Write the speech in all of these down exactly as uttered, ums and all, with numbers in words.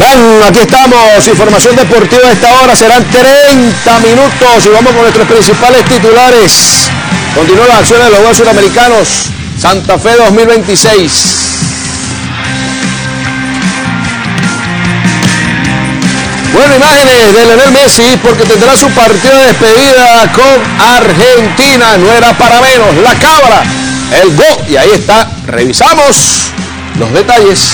Bueno, aquí estamos, información deportiva a esta hora, serán treinta minutos y vamos con nuestros principales titulares. Continúan las acciones de los Juegos Suramericanos, Santa Fe dos mil veintiséis. Bueno, imágenes de Lionel Messi porque tendrá su partido de despedida con Argentina, no era para menos, la cabra, el go, y ahí está, revisamos los detalles.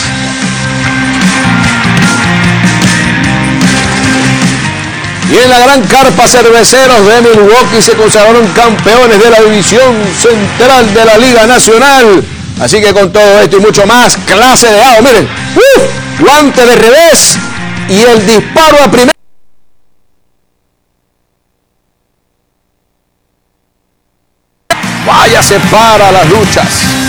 Y en la gran carpa, Cerveceros de Milwaukee se consagraron campeones de la división central de la Liga Nacional. Así que con todo esto y mucho más, clase de A, miren, ¡uf! Guante de revés y el disparo a primera. Váyase para las luchas.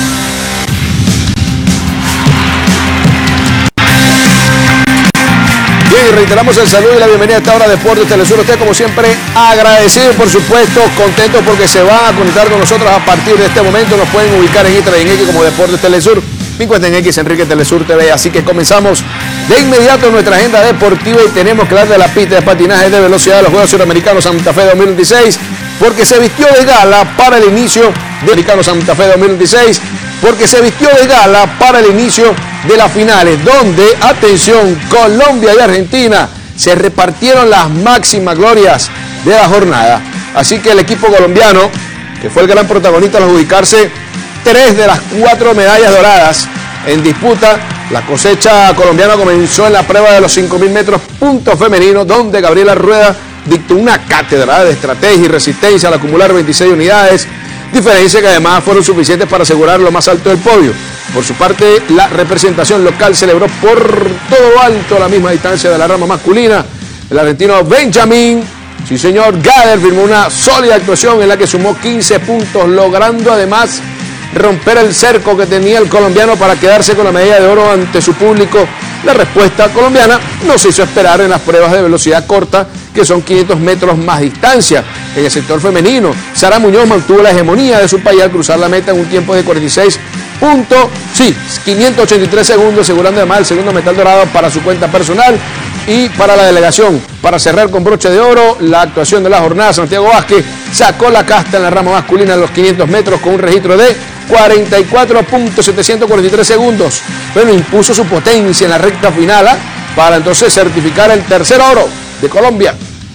Bien, y reiteramos el saludo y la bienvenida a esta hora de Deportes Telesur. Usted, como siempre, agradecido, por supuesto, contento porque se van a conectar con nosotros a partir de este momento. Nos pueden ubicar en Instagram y en X como Deportes Telesur. Mi cuenta en X, Enrique Telesur T V. Así que comenzamos de inmediato nuestra agenda deportiva y tenemos que hablar de la pista de patinaje de velocidad de los Juegos Suramericanos Santa Fe dos mil veintiséis, porque se vistió de gala para el inicio de Americanos Santa Fe dos mil veintiséis, porque se vistió de gala para el inicio de las finales, donde, atención, Colombia y Argentina se repartieron las máximas glorias de la jornada. Así que el equipo colombiano, que fue el gran protagonista al adjudicarse tres de las cuatro medallas doradas en disputa, la cosecha colombiana comenzó en la prueba de los cinco mil metros punto femenino, donde Gabriela Rueda dictó una cátedra de estrategia y resistencia al acumular veintiséis unidades, diferencia que además fueron suficientes para asegurar lo más alto del podio. Por su parte, la representación local celebró por todo alto la misma distancia de la rama masculina. El argentino Benjamin, sí señor, Gader firmó una sólida actuación en la que sumó quince puntos, logrando además romper el cerco que tenía el colombiano para quedarse con la medalla de oro ante su público. La respuesta colombiana no se hizo esperar en las pruebas de velocidad corta, que son quinientos metros más distancia. En el sector femenino, Sara Muñoz mantuvo la hegemonía de su país al cruzar la meta en un tiempo de cuarenta y seis puntos, sí, quinientos ochenta y tres segundos, asegurando además el segundo metal dorado para su cuenta personal. Y para la delegación, para cerrar con broche de oro, la actuación de la jornada, Santiago Vázquez sacó la casta en la rama masculina de los quinientos metros con un registro de cuarenta y cuatro punto setecientos cuarenta y tres segundos. Pero impuso su potencia en la recta final, ¿eh? para entonces certificar el tercer oro de Colombia.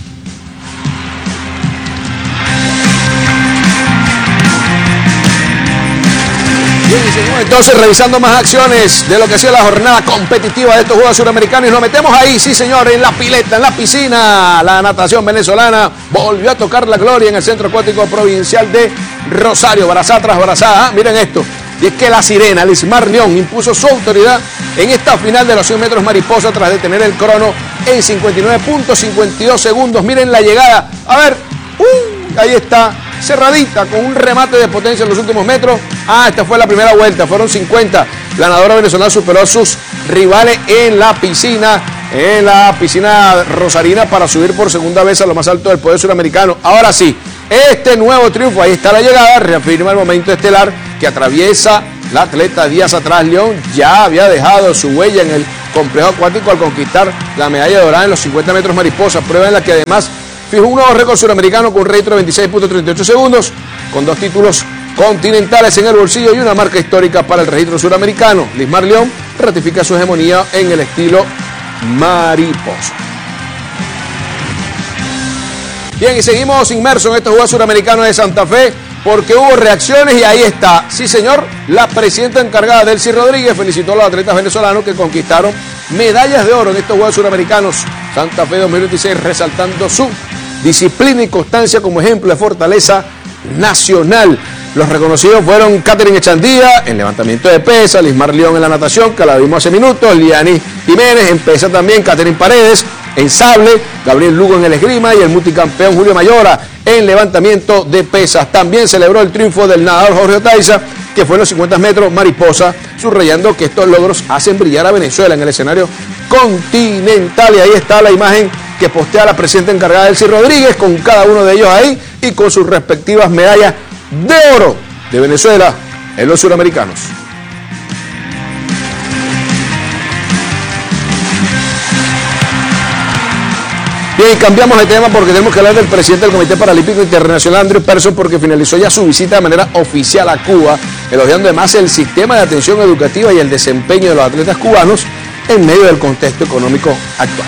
Bien, y seguimos entonces revisando más acciones de lo que ha sido la jornada competitiva de estos Juegos Suramericanos y nos metemos ahí, sí señor, en la pileta, en la piscina. La natación venezolana volvió a tocar la gloria en el Centro Acuático Provincial de Rosario, brazada tras brazada. Miren esto, y es que la sirena Lismar León impuso su autoridad en esta final de los cien metros mariposa tras detener el crono en cincuenta y nueve punto cincuenta y dos segundos. Miren la llegada, a ver, uh, ahí está, cerradita, con un remate de potencia en los últimos metros. Ah, esta fue la primera vuelta, fueron cincuenta. La nadadora venezolana superó a sus rivales en la piscina, en la piscina rosarina, para subir por segunda vez a lo más alto del podio suramericano. Ahora sí, este nuevo triunfo, ahí está la llegada, reafirma el momento estelar que atraviesa la atleta días atrás. León ya había dejado su huella en el complejo acuático al conquistar la medalla dorada en los cincuenta metros mariposa, prueba en la que además fijó un nuevo récord suramericano con un registro de veintiséis punto treinta y ocho segundos, con dos títulos continentales en el bolsillo y una marca histórica para el registro suramericano. Lismar León ratifica su hegemonía en el estilo mariposa. Bien, y seguimos inmersos en estos Juegos Suramericanos de Santa Fe porque hubo reacciones y ahí está. Sí, señor, la presidenta encargada, Delcy Rodríguez, felicitó a los atletas venezolanos que conquistaron medallas de oro en estos Juegos Suramericanos Santa Fe dos mil veintiséis, resaltando su disciplina y constancia como ejemplo de fortaleza nacional. Los reconocidos fueron Catherine Echandía en levantamiento de pesas, Lismar León en la natación, que la vimos hace minutos, Liani Jiménez en pesa también, Catherine Paredes en sable, Gabriel Lugo en el esgrima y el multicampeón Julio Mayora en levantamiento de pesas. También celebró el triunfo del nadador Jorge Otaiza, que fue en los cincuenta metros mariposa, subrayando que estos logros hacen brillar a Venezuela en el escenario continental. Y ahí está la imagen que postea la presidenta encargada Delcy Rodríguez con cada uno de ellos ahí y con sus respectivas medallas de oro de Venezuela en los suramericanos. Bien, y cambiamos de tema porque tenemos que hablar del presidente del Comité Paralímpico Internacional, Andrew Persson, porque finalizó ya su visita de manera oficial a Cuba, elogiando además el sistema de atención educativa y el desempeño de los atletas cubanos en medio del contexto económico actual.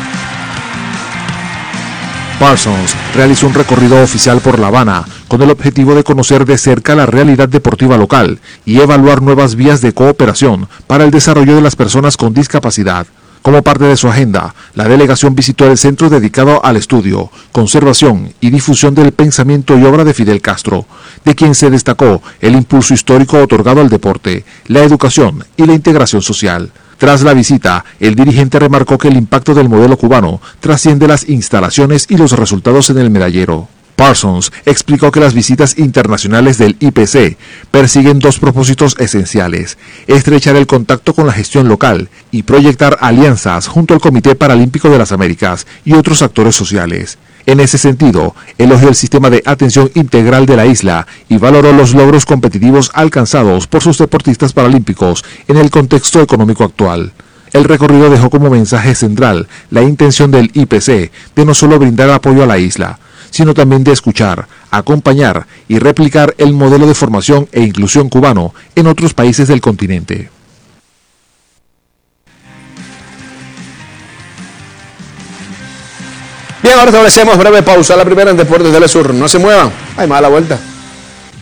Parsons realizó un recorrido oficial por La Habana con el objetivo de conocer de cerca la realidad deportiva local y evaluar nuevas vías de cooperación para el desarrollo de las personas con discapacidad. Como parte de su agenda, la delegación visitó el centro dedicado al estudio, conservación y difusión del pensamiento y obra de Fidel Castro, de quien se destacó el impulso histórico otorgado al deporte, la educación y la integración social. Tras la visita, el dirigente remarcó que el impacto del modelo cubano trasciende las instalaciones y los resultados en el medallero. Parsons explicó que las visitas internacionales del I P C persiguen dos propósitos esenciales: estrechar el contacto con la gestión local y proyectar alianzas junto al Comité Paralímpico de las Américas y otros actores sociales. En ese sentido, elogió el sistema de atención integral de la isla y valoró los logros competitivos alcanzados por sus deportistas paralímpicos en el contexto económico actual. El recorrido dejó como mensaje central la intención del I P C de no solo brindar apoyo a la isla, sino también de escuchar, acompañar y replicar el modelo de formación e inclusión cubano en otros países del continente. Bien, ahora establecemos breve pausa, la primera en Deportes del Sur. No se muevan, hay más a la vuelta.